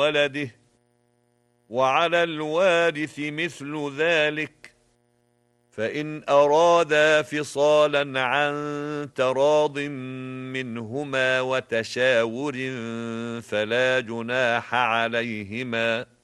ولده، وعلى الوارث مثل ذلك، فإن أرادا فصالا عن تراض منهما وتشاور فلا جناح عليهما.